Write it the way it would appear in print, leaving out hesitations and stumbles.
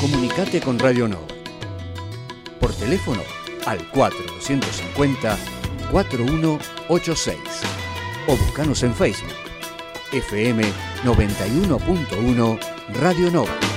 Comunicate con Radio Nova. Por teléfono al 4250-4186 o buscanos en Facebook FM 91.1 Radio Nova.